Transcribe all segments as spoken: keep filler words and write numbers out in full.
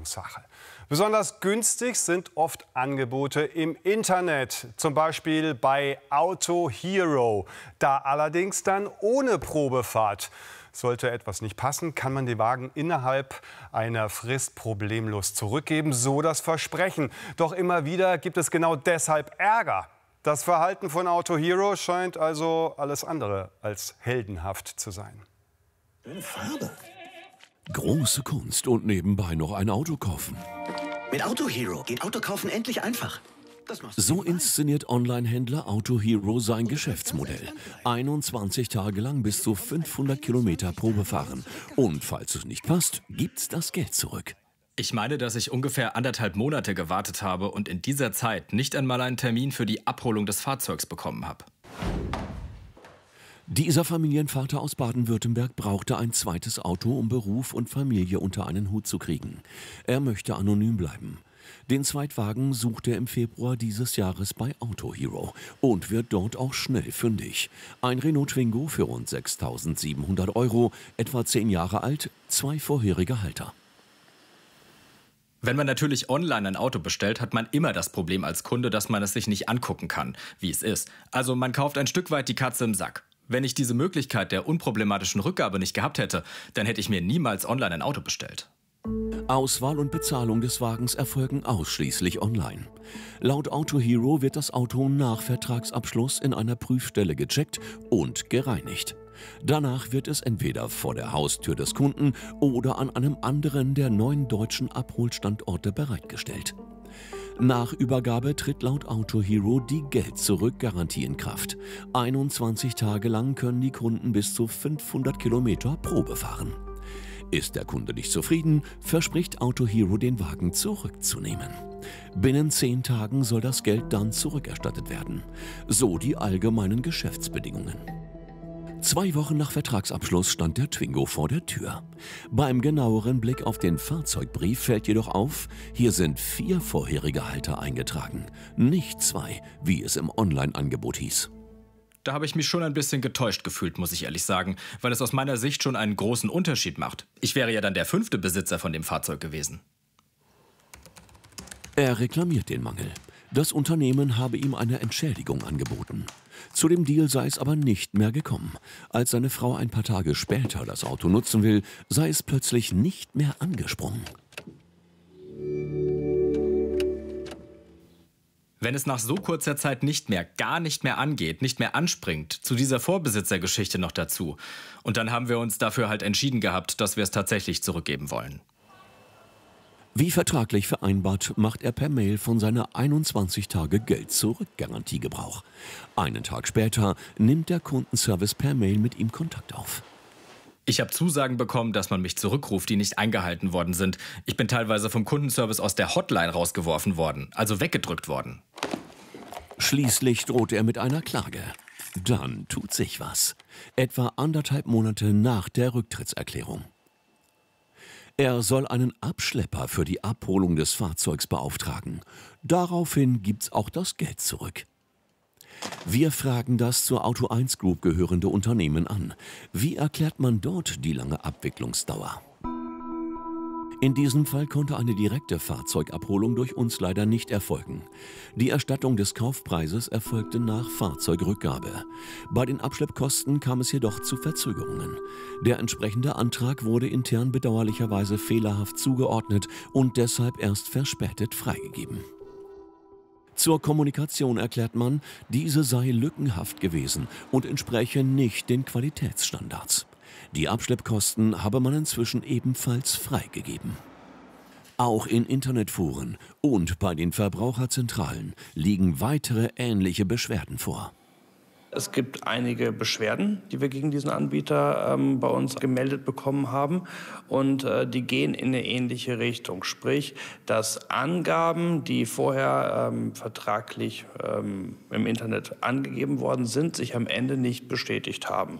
Vertrauenssache. Besonders günstig sind oft Angebote im Internet, zum Beispiel bei Auto Hero. Da allerdings dann ohne Probefahrt. Sollte etwas nicht passen, kann man den Wagen innerhalb einer Frist problemlos zurückgeben, so das Versprechen. Doch immer wieder gibt es genau deshalb Ärger. Das Verhalten von Auto Hero scheint also alles andere als heldenhaft zu sein. Schöne Farbe. Große Kunst und nebenbei noch ein Auto kaufen. Mit Auto Hero geht Autokaufen endlich einfach. Das machst du So inszeniert Online-Händler Auto Hero sein Geschäftsmodell. einundzwanzig Tage lang bis zu fünfhundert Kilometer Probe fahren. Und falls es nicht passt, gibt's das Geld zurück. Ich meine, dass ich ungefähr anderthalb Monate gewartet habe und in dieser Zeit nicht einmal einen Termin für die Abholung des Fahrzeugs bekommen habe. Dieser Familienvater aus Baden-Württemberg brauchte ein zweites Auto, um Beruf und Familie unter einen Hut zu kriegen. Er möchte anonym bleiben. Den Zweitwagen sucht er im Februar dieses Jahres bei Auto Hero und wird dort auch schnell fündig. Ein Renault Twingo für rund sechstausendsiebenhundert Euro, etwa zehn Jahre alt, zwei vorherige Halter. Wenn man natürlich online ein Auto bestellt, hat man immer das Problem als Kunde, dass man es sich nicht angucken kann, wie es ist. Also man kauft ein Stück weit die Katze im Sack. Wenn ich diese Möglichkeit der unproblematischen Rückgabe nicht gehabt hätte, dann hätte ich mir niemals online ein Auto bestellt. Auswahl und Bezahlung des Wagens erfolgen ausschließlich online. Laut Auto Hero wird das Auto nach Vertragsabschluss in einer Prüfstelle gecheckt und gereinigt. Danach wird es entweder vor der Haustür des Kunden oder an einem anderen der neun deutschen Abholstandorte bereitgestellt. Nach Übergabe tritt laut Auto Hero die Geld-Zurück-Garantie in Kraft. einundzwanzig Tage lang können die Kunden bis zu fünfhundert Kilometer Probe fahren. Ist der Kunde nicht zufrieden, verspricht Auto Hero, den Wagen zurückzunehmen. Binnen zehn Tagen soll das Geld dann zurückerstattet werden. So die allgemeinen Geschäftsbedingungen. Zwei Wochen nach Vertragsabschluss stand der Twingo vor der Tür. Beim genaueren Blick auf den Fahrzeugbrief fällt jedoch auf, hier sind vier vorherige Halter eingetragen, nicht zwei, wie es im Online-Angebot hieß. Da habe ich mich schon ein bisschen getäuscht gefühlt, muss ich ehrlich sagen, weil es aus meiner Sicht schon einen großen Unterschied macht. Ich wäre ja dann der fünfte Besitzer von dem Fahrzeug gewesen. Er reklamiert den Mangel. Das Unternehmen habe ihm eine Entschädigung angeboten. Zu dem Deal sei es aber nicht mehr gekommen. Als seine Frau ein paar Tage später das Auto nutzen will, sei es plötzlich nicht mehr angesprungen. Wenn es nach so kurzer Zeit nicht mehr, gar nicht mehr angeht, nicht mehr anspringt, zu dieser Vorbesitzergeschichte noch dazu. Und dann haben wir uns dafür halt entschieden gehabt, dass wir es tatsächlich zurückgeben wollen. Wie vertraglich vereinbart, macht er per Mail von seiner einundzwanzig Tage Geld-Zurück-Garantie Gebrauch. Einen Tag später nimmt der Kundenservice per Mail mit ihm Kontakt auf. Ich habe Zusagen bekommen, dass man mich zurückruft, die nicht eingehalten worden sind. Ich bin teilweise vom Kundenservice aus der Hotline rausgeworfen worden, also weggedrückt worden. Schließlich droht er mit einer Klage. Dann tut sich was. Etwa anderthalb Monate nach der Rücktrittserklärung. Er soll einen Abschlepper für die Abholung des Fahrzeugs beauftragen. Daraufhin gibt's auch das Geld zurück. Wir fragen das zur Auto eins Group gehörende Unternehmen an. Wie erklärt man dort die lange Abwicklungsdauer? In diesem Fall konnte eine direkte Fahrzeugabholung durch uns leider nicht erfolgen. Die Erstattung des Kaufpreises erfolgte nach Fahrzeugrückgabe. Bei den Abschleppkosten kam es jedoch zu Verzögerungen. Der entsprechende Antrag wurde intern bedauerlicherweise fehlerhaft zugeordnet und deshalb erst verspätet freigegeben. Zur Kommunikation erklärt man, diese sei lückenhaft gewesen und entspräche nicht den Qualitätsstandards. Die Abschleppkosten habe man inzwischen ebenfalls freigegeben. Auch in Internetforen und bei den Verbraucherzentralen liegen weitere ähnliche Beschwerden vor. Es gibt einige Beschwerden, die wir gegen diesen Anbieter ähm, bei uns gemeldet bekommen haben. Und äh, die gehen in eine ähnliche Richtung. Sprich, dass Angaben, die vorher ähm, vertraglich ähm, im Internet angegeben worden sind, sich am Ende nicht bestätigt haben.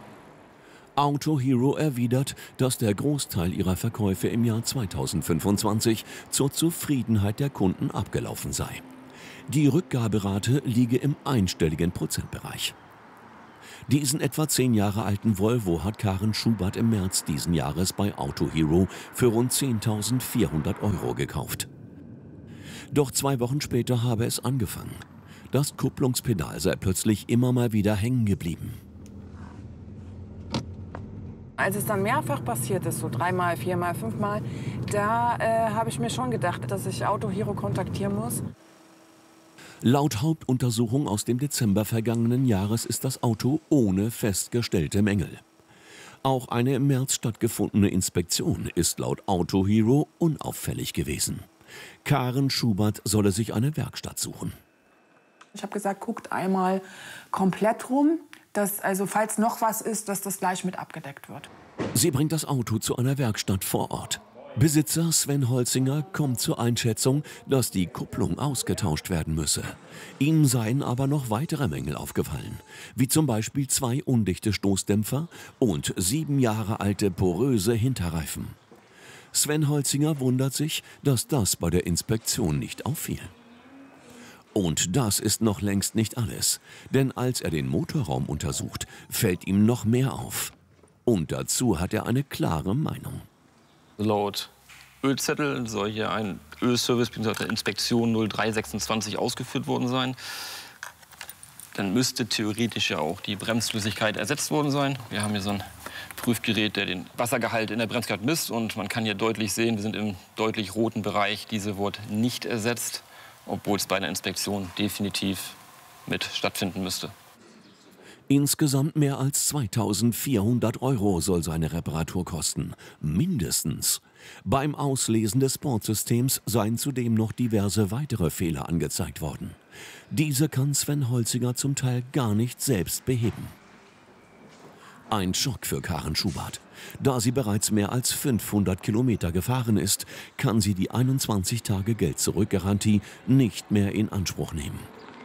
Auto Hero erwidert, dass der Großteil ihrer Verkäufe im Jahr zweitausendfünfundzwanzig zur Zufriedenheit der Kunden abgelaufen sei. Die Rückgaberate liege im einstelligen Prozentbereich. Diesen etwa zehn Jahre alten Volvo hat Karen Schubert im März diesen Jahres bei Autohero für rund zehntausendvierhundert Euro gekauft. Doch zwei Wochen später habe es angefangen. Das Kupplungspedal sei plötzlich immer mal wieder hängen geblieben. Als es dann mehrfach passiert ist, so dreimal, viermal, fünfmal, da äh, habe ich mir schon gedacht, dass ich Autohero kontaktieren muss. Laut Hauptuntersuchung aus dem Dezember vergangenen Jahres ist das Auto ohne festgestellte Mängel. Auch eine im März stattgefundene Inspektion ist laut Autohero unauffällig gewesen. Karen Schubert solle sich eine Werkstatt suchen. Ich habe gesagt, guckt einmal komplett rum, dass, also falls noch was ist, dass das gleich mit abgedeckt wird. Sie bringt das Auto zu einer Werkstatt vor Ort. Besitzer Sven Holzinger kommt zur Einschätzung, dass die Kupplung ausgetauscht werden müsse. Ihm seien aber noch weitere Mängel aufgefallen, wie zum Beispiel zwei undichte Stoßdämpfer und sieben Jahre alte poröse Hinterreifen. Sven Holzinger wundert sich, dass das bei der Inspektion nicht auffiel. Und das ist noch längst nicht alles, denn als er den Motorraum untersucht, fällt ihm noch mehr auf. Und dazu hat er eine klare Meinung. Laut Ölzettel soll hier ein Ölservice bzw. Inspektion null drei sechsundzwanzig ausgeführt worden sein. Dann müsste theoretisch ja auch die Bremsflüssigkeit ersetzt worden sein. Wir haben hier so ein Prüfgerät, der den Wassergehalt in der Bremsgehalt misst. Und man kann hier deutlich sehen, wir sind im deutlich roten Bereich. Diese wurde nicht ersetzt, obwohl es bei einer Inspektion definitiv mit stattfinden müsste. Insgesamt mehr als zweitausendvierhundert Euro soll seine Reparatur kosten. Mindestens. Beim Auslesen des Bordsystems seien zudem noch diverse weitere Fehler angezeigt worden. Diese kann Sven Holzinger zum Teil gar nicht selbst beheben. Ein Schock für Karen Schubert. Da sie bereits mehr als fünfhundert Kilometer gefahren ist, kann sie die einundzwanzig Tage Geld-Zurück-Garantie nicht mehr in Anspruch nehmen.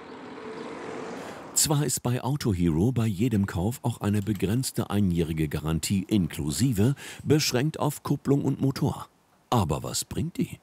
Zwar ist bei Autohero bei jedem Kauf auch eine begrenzte einjährige Garantie inklusive, beschränkt auf Kupplung und Motor. Aber was bringt die?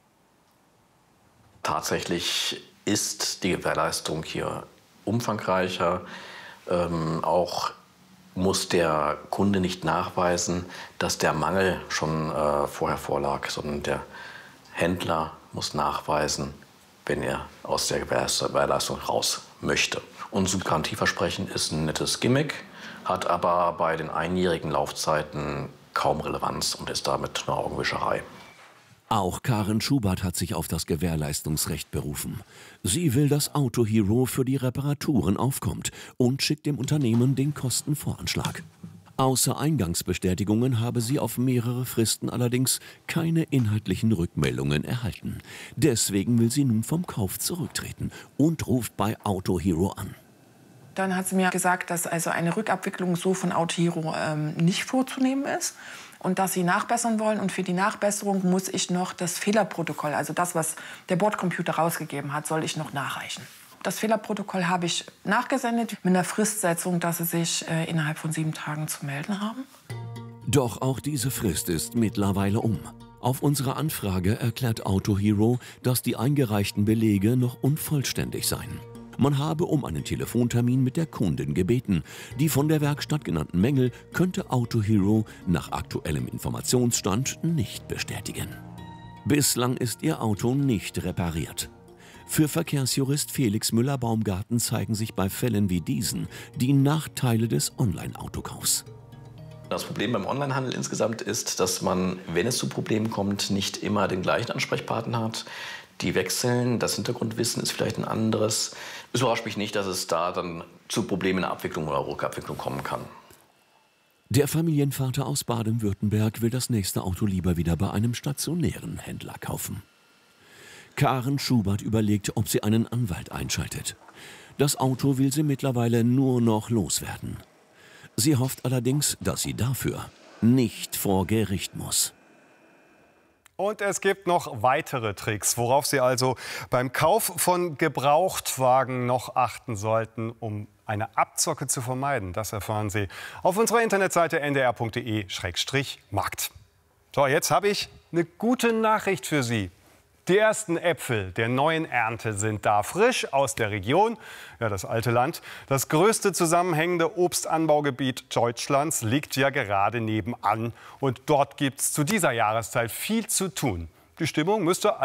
Tatsächlich ist die Gewährleistung hier umfangreicher. Ähm, auch muss der Kunde nicht nachweisen, dass der Mangel schon äh, vorher vorlag, sondern der Händler muss nachweisen, wenn er aus der Gewährleistung raus möchte. Unser Garantieversprechen ist ein nettes Gimmick, hat aber bei den einjährigen Laufzeiten kaum Relevanz und ist damit eine Augenwischerei. Auch Karen Schubert hat sich auf das Gewährleistungsrecht berufen. Sie will, dass Autohero für die Reparaturen aufkommt und schickt dem Unternehmen den Kostenvoranschlag. Außer Eingangsbestätigungen habe sie auf mehrere Fristen allerdings keine inhaltlichen Rückmeldungen erhalten. Deswegen will sie nun vom Kauf zurücktreten und ruft bei Autohero an. Dann hat sie mir gesagt, dass also eine Rückabwicklung so von Autohero ähm, nicht vorzunehmen ist und dass sie nachbessern wollen. Und für die Nachbesserung muss ich noch das Fehlerprotokoll, also das, was der Bordcomputer rausgegeben hat, soll ich noch nachreichen. Das Fehlerprotokoll habe ich nachgesendet mit einer Fristsetzung, dass sie sich äh, innerhalb von sieben Tagen zu melden haben. Doch auch diese Frist ist mittlerweile um. Auf unsere Anfrage erklärt Autohero, dass die eingereichten Belege noch unvollständig seien. Man habe um einen Telefontermin mit der Kundin gebeten. Die von der Werkstatt genannten Mängel könnte Autohero nach aktuellem Informationsstand nicht bestätigen. Bislang ist ihr Auto nicht repariert. Für Verkehrsjurist Felix Müller-Baumgarten zeigen sich bei Fällen wie diesen die Nachteile des Online-Autokaufs. Das Problem beim Onlinehandel insgesamt ist, dass man, wenn es zu Problemen kommt, nicht immer den gleichen Ansprechpartner hat. Die wechseln, das Hintergrundwissen ist vielleicht ein anderes. Es überrascht mich nicht, dass es da dann zu Problemen in der Abwicklung oder Rückabwicklung kommen kann. Der Familienvater aus Baden-Württemberg will das nächste Auto lieber wieder bei einem stationären Händler kaufen. Karen Schubert überlegt, ob sie einen Anwalt einschaltet. Das Auto will sie mittlerweile nur noch loswerden. Sie hofft allerdings, dass sie dafür nicht vor Gericht muss. Und es gibt noch weitere Tricks, worauf Sie also beim Kauf von Gebrauchtwagen noch achten sollten, um eine Abzocke zu vermeiden. Das erfahren Sie auf unserer Internetseite n d r punkt d e Schrägstrich markt. So, jetzt habe ich eine gute Nachricht für Sie. Die ersten Äpfel der neuen Ernte sind da, frisch aus der Region, ja, das alte Land. Das größte zusammenhängende Obstanbaugebiet Deutschlands liegt ja gerade nebenan. Und dort gibt es zu dieser Jahreszeit viel zu tun. Die Stimmung müsste